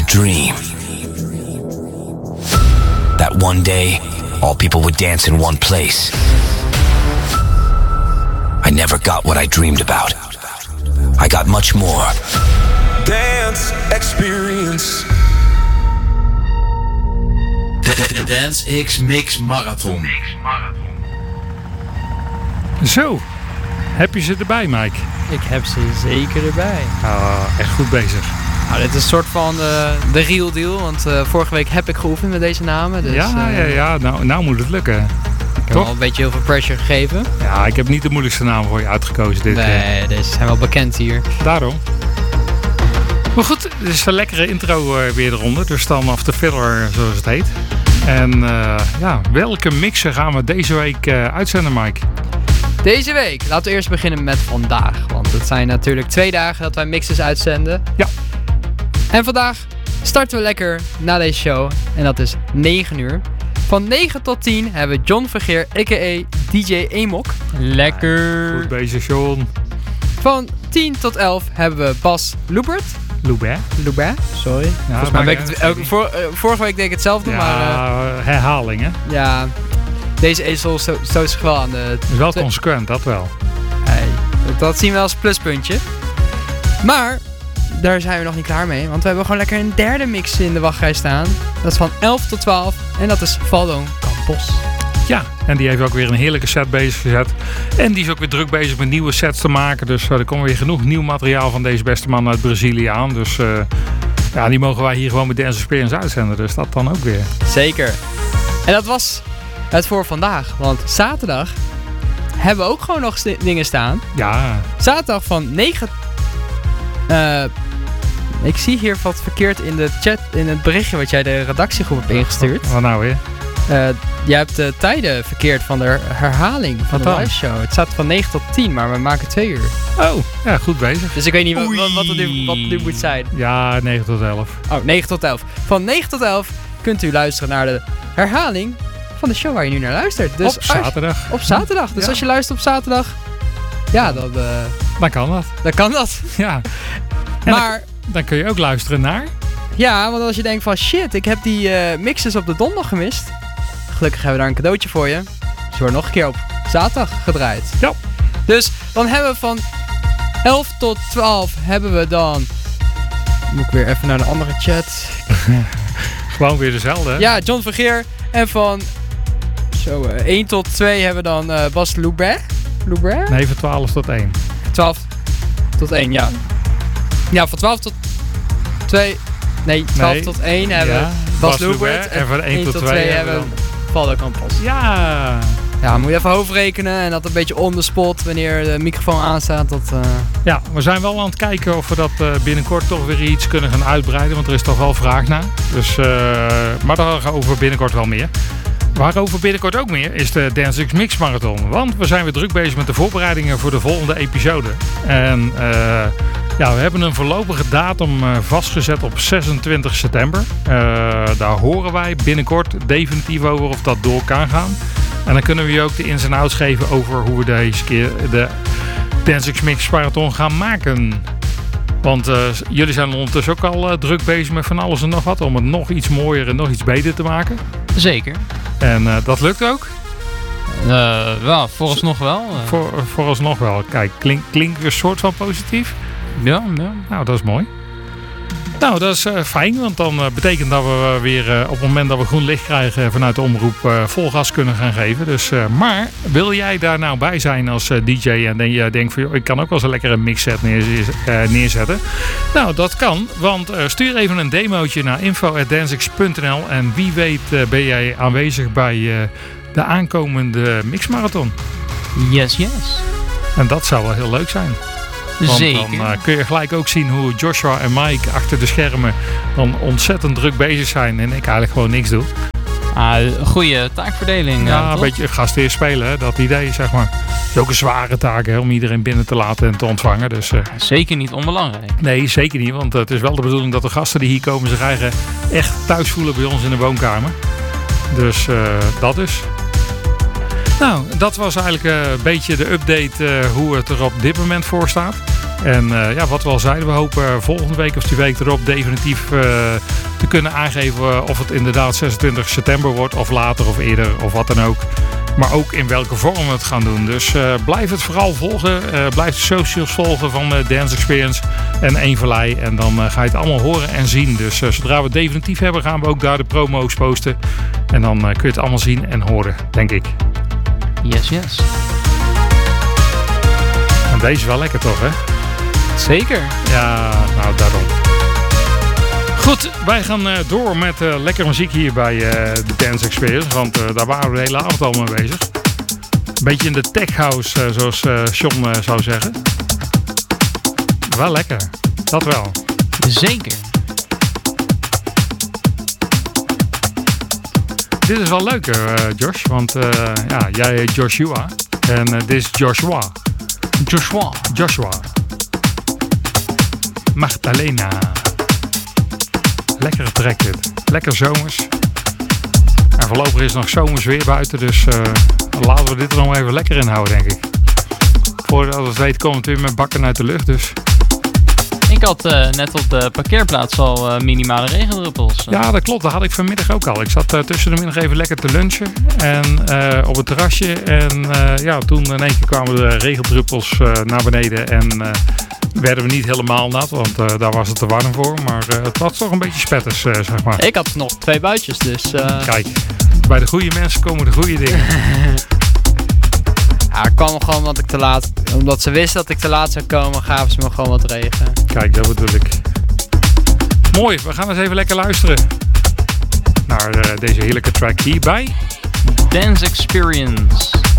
a dream. That one day, all people would dance in one place. I never got what I dreamed about. I got much more. Dance experience. De Dance X Mix Marathon. Zo, heb je ze erbij, Mike? Ik heb ze zeker erbij. Echt goed bezig. Nou, dit is een soort van de real deal, want vorige week heb ik geoefend met deze namen. Dus, ja. Nou moet het lukken. Ik heb toch? al een beetje heel veel pressure gegeven. Ja, ik heb niet de moeilijkste naam voor je uitgekozen dit keer. Nee, deze zijn wel bekend hier. Daarom. Maar goed, het is een lekkere intro weer eronder. Dus dan af de filler, zoals het heet. En welke mixen gaan we deze week uitzenden, Mike? Deze week, laten we eerst beginnen met vandaag. Want het zijn natuurlijk 2 dagen dat wij mixes uitzenden. Ja. En vandaag starten we lekker na deze show. En dat is 9 uur. Van 9 tot 10 hebben we John Vergeer, a.k.a. DJ Amok. Lekker. Goed bezig, John. Van 10 tot 11 hebben we Bas Loubert. Loubert, sorry. Ja, volgens mij ben ik het vorige week deed ik hetzelfde, maar... herhaling, hè? Ja, deze ezel stoot zich wel aan de... Is wel consequent, dat wel. Hey, dat zien we als pluspuntje. Maar, daar zijn we nog niet klaar mee. Want we hebben gewoon lekker een derde mix in de wachtrij staan. Dat is van 11 tot 12. En dat is Valdo Campos. Ja, en die heeft ook weer een heerlijke set bezig gezet. En die is ook weer druk bezig met nieuwe sets te maken. Dus er komt weer genoeg nieuw materiaal van deze beste man uit Brazilië aan. Dus die mogen wij hier gewoon met Dance Experience uitzenden. Dus dat dan ook weer. Zeker. En dat was het voor vandaag. Want zaterdag hebben we ook gewoon nog dingen staan. Ja. Zaterdag van 9... ik zie hier wat verkeerd in de chat, in het berichtje wat jij de redactiegroep hebt ingestuurd. Wat nou weer? Jij hebt de tijden verkeerd van de herhaling van de live show. Het staat van 9 tot 10, maar we maken 2 uur. Oh, ja, goed bezig. Dus ik weet niet wat het nu moet zijn. Ja, 9 tot 11. Oh, 9 tot 11. Van 9 tot 11 kunt u luisteren naar de herhaling van de show waar je nu naar luistert. Dus op zaterdag. Op zaterdag. Dus als je luistert op zaterdag, dan kan dat. Dan kan dat. Ja. Maar dan kun je ook luisteren naar... Ja, want als je denkt van shit, ik heb die mixes op de donderdag gemist. Gelukkig hebben we daar een cadeautje voor je. Ze worden nog een keer op zaterdag gedraaid. Ja. Dus dan hebben we van 11 tot 12 hebben we dan... Moet ik weer even naar de andere chat. Gewoon weer dezelfde, hè? Ja, John Vergeer. En van 1 tot 2 hebben we dan Bas Loubert. Nee, van 12 tot 1. 12 tot 1, ja. Ja, van 12 tot 2... Nee, 12 tot 1 hebben we Bas Loubert. En van 1 tot 2 hebben we Valdo Campos. Ja. Ja, moet je even hoofdrekenen en dat een beetje on the spot wanneer de microfoon aanstaat. Ja, we zijn wel aan het kijken of we dat binnenkort toch weer iets kunnen gaan uitbreiden. Want er is toch wel vraag naar. Dus, maar daarover binnenkort wel meer. Waarover binnenkort ook meer is de Dance X Mix Marathon. Want we zijn weer druk bezig met de voorbereidingen voor de volgende episode. En we hebben een voorlopige datum vastgezet op 26 september. Daar horen wij binnenkort definitief over of dat door kan gaan. En dan kunnen we je ook de ins en outs geven over hoe we deze keer de Dance X Mix Marathon gaan maken. Want jullie zijn ondertussen ook al druk bezig met van alles en nog wat. Om het nog iets mooier en nog iets beter te maken. Zeker. En dat lukt ook? Vooralsnog wel. Vooralsnog wel. Kijk, klinkt weer een soort van positief. Ja. Nou, dat is mooi. Nou, dat is fijn, want dan betekent dat we weer op het moment dat we groen licht krijgen vanuit de omroep vol gas kunnen gaan geven. Dus, maar wil jij daar nou bij zijn als DJ en je denkt van ik kan ook wel eens een lekkere mixset neerzetten? Nou, dat kan, want stuur even een demootje naar info@dancex.nl en wie weet ben jij aanwezig bij de aankomende mixmarathon. Yes. En dat zou wel heel leuk zijn. Want zeker. Dan kun je gelijk ook zien hoe Joshua en Mike achter de schermen dan ontzettend druk bezig zijn en ik eigenlijk gewoon niks doe. Goede taakverdeling. Ja, een beetje gastheer spelen, hè? Dat idee, zeg maar. Het is ook een zware taak, hè, om iedereen binnen te laten en te ontvangen. Dus, zeker niet onbelangrijk. Nee, zeker niet, want het is wel de bedoeling dat de gasten die hier komen zich eigen echt thuis voelen bij ons in de woonkamer. Dus dat is. Nou, dat was eigenlijk een beetje de update hoe het er op dit moment voor staat. En wat we al zeiden, we hopen volgende week of die week erop definitief te kunnen aangeven of het inderdaad 26 september wordt of later of eerder of wat dan ook. Maar ook in welke vorm we het gaan doen. Dus blijf het vooral volgen. Blijf de socials volgen van Dance Experience en Eenverlei. En dan ga je het allemaal horen en zien. Dus zodra we het definitief hebben, gaan we ook daar de promo's posten. En dan kun je het allemaal zien en horen, denk ik. Yes. En deze is wel lekker toch, hè? Zeker. Ja, nou daarom. Goed, wij gaan door met lekkere muziek hier bij de Dance Experience. Want daar waren we de hele avond al mee bezig. Een beetje in de tech house, zoals John zou zeggen. Wel lekker, dat wel. Zeker. Dit is wel leuk, Josh. Want jij heet Joshua. En dit is Joshua. Joshua. Magdalena. Lekkere track dit. Lekker zomers. En voorlopig is het nog zomers weer buiten. Dus laten we dit er nog even lekker in houden, denk ik. Voordat we het weten komen we weer met bakken uit de lucht. Dus. Ik had net op de parkeerplaats al minimale regendruppels. Ja, dat klopt. Dat had ik vanmiddag ook al. Ik zat tussen de middag even lekker te lunchen. En op het terrasje. En toen in één keer kwamen de regendruppels naar beneden. En werden we niet helemaal nat. Want daar was het te warm voor. Maar het was toch een beetje spetters, zeg maar. Ik had nog 2 buitjes, dus... Kijk, bij de goede mensen komen de goede dingen. Ja, het kwam gewoon omdat ik te laat... Omdat ze wisten dat ik te laat zou komen, gaven ze me gewoon wat regen. Kijk, dat bedoel ik. Mooi, we gaan eens even lekker luisteren naar deze heerlijke track hierbij Dance Experience.